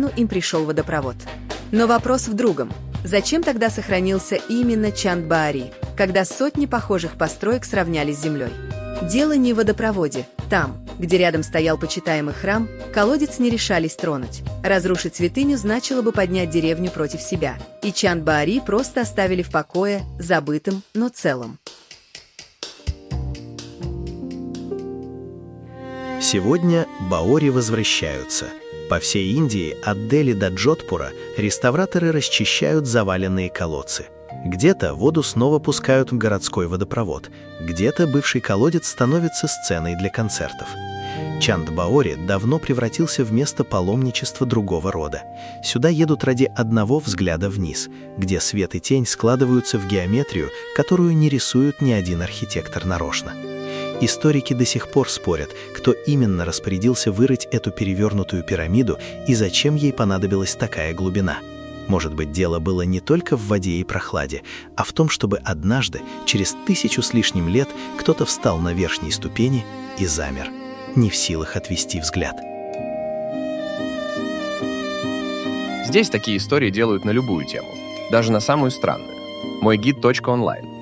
смену им пришел водопровод. Но вопрос в другом. Зачем тогда сохранился именно Чанд-Баари, когда сотни похожих построек сравнялись с землей? Дело не в водопроводе. Там, где рядом стоял почитаемый храм, колодец не решались тронуть. Разрушить святыню значило бы поднять деревню против себя. И Чанд-Баари просто оставили в покое, забытым, но целым. Сегодня Баори возвращаются. По всей Индии, от Дели до Джодхпура, реставраторы расчищают заваленные колодцы. Где-то воду снова пускают в городской водопровод, где-то бывший колодец становится сценой для концертов. Чанд-Баари давно превратился в место паломничества другого рода. Сюда едут ради одного взгляда вниз, где свет и тень складываются в геометрию, которую не рисует ни один архитектор нарочно. Историки до сих пор спорят, кто именно распорядился вырыть эту перевернутую пирамиду и зачем ей понадобилась такая глубина. Может быть, дело было не только в воде и прохладе, а в том, чтобы однажды, через 1000 с лишним лет, кто-то встал на верхней ступени и замер, не в силах отвести взгляд. Здесь такие истории делают на любую тему, даже на самую странную. Мойгид.онлайн.